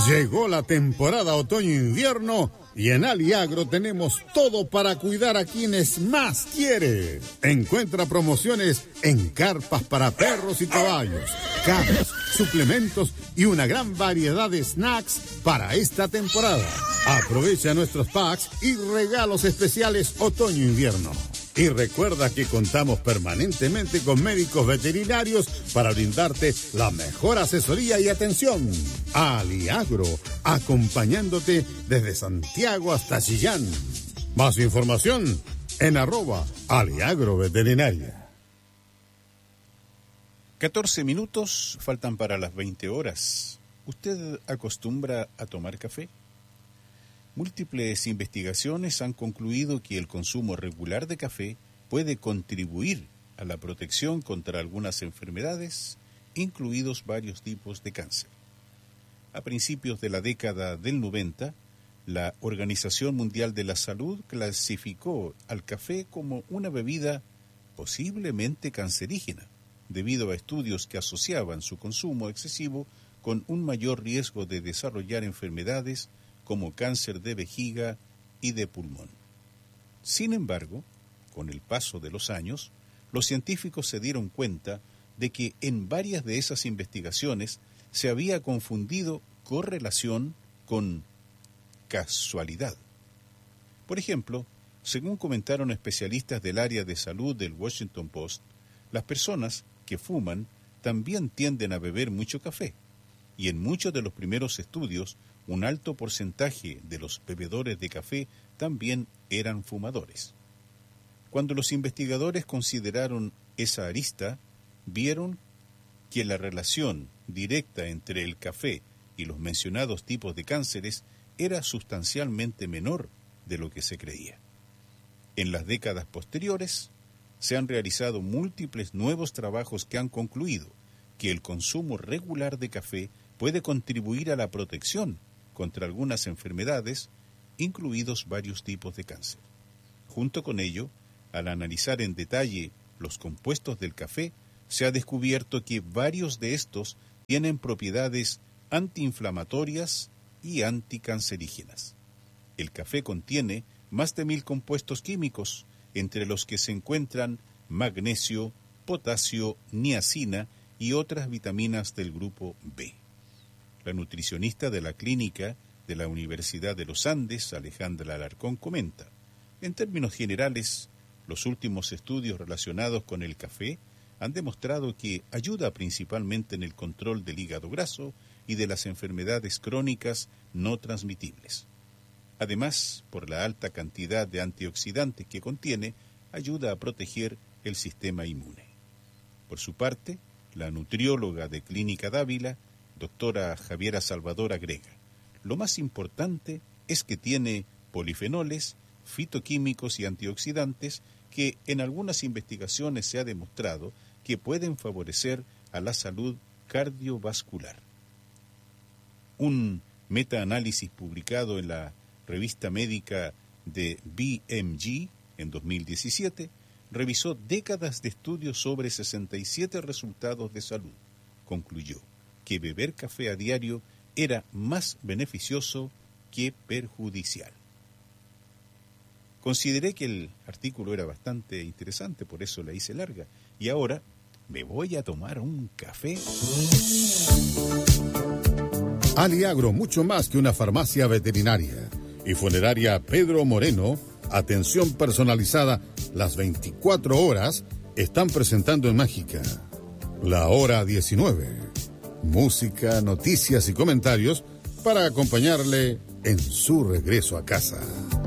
Llegó la temporada otoño-invierno y en Aliagro tenemos todo para cuidar a quienes más quiere. Encuentra promociones en carpas para perros y caballos, camas, suplementos y una gran variedad de snacks para esta temporada. Aprovecha nuestros packs y regalos especiales otoño-invierno. Y recuerda que contamos permanentemente con médicos veterinarios para brindarte la mejor asesoría y atención. Aliagro, acompañándote desde Santiago hasta Chillán. Más información en @aliagroveterinaria. 14 minutos faltan para las 20 horas. ¿Usted acostumbra a tomar café? Múltiples investigaciones han concluido que el consumo regular de café puede contribuir a la protección contra algunas enfermedades, incluidos varios tipos de cáncer. A principios de la década del 90, la Organización Mundial de la Salud clasificó al café como una bebida posiblemente cancerígena, debido a estudios que asociaban su consumo excesivo con un mayor riesgo de desarrollar enfermedades como cáncer de vejiga y de pulmón. Sin embargo, con el paso de los años, los científicos se dieron cuenta de que en varias de esas investigaciones se había confundido correlación con casualidad. Por ejemplo, según comentaron especialistas del área de salud del Washington Post, las personas que fuman también tienden a beber mucho café, y en muchos de los primeros estudios, un alto porcentaje de los bebedores de café también eran fumadores. Cuando los investigadores consideraron esa arista, vieron que la relación directa entre el café y los mencionados tipos de cánceres era sustancialmente menor de lo que se creía. En las décadas posteriores, se han realizado múltiples nuevos trabajos que han concluido que el consumo regular de café puede contribuir a la protección contra algunas enfermedades, incluidos varios tipos de cáncer. Junto con ello, al analizar en detalle los compuestos del café, se ha descubierto que varios de estos tienen propiedades antiinflamatorias y anticancerígenas. El café contiene más de 1000 compuestos químicos, entre los que se encuentran magnesio, potasio, niacina y otras vitaminas del grupo B. La nutricionista de la clínica de la Universidad de los Andes, Alejandra Alarcón, comenta: en términos generales, los últimos estudios relacionados con el café han demostrado que ayuda principalmente en el control del hígado graso y de las enfermedades crónicas no transmitibles. Además, por la alta cantidad de antioxidantes que contiene, ayuda a proteger el sistema inmune. Por su parte, la nutrióloga de Clínica Dávila, doctora Javiera Salvador, agrega: lo más importante es que tiene polifenoles, fitoquímicos y antioxidantes que en algunas investigaciones se ha demostrado que pueden favorecer a la salud cardiovascular. Un metaanálisis publicado en la revista médica de BMG en 2017 revisó décadas de estudios sobre 67 resultados de salud. Concluyó que beber café a diario era más beneficioso que perjudicial. Consideré que el artículo era bastante interesante, por eso la hice larga. Y ahora me voy a tomar un café. Aliagro, mucho más que una farmacia veterinaria. Y Funeraria Pedro Moreno, atención personalizada las 24 horas, están presentando en Mágica la hora 19. Música, noticias y comentarios para acompañarle en su regreso a casa.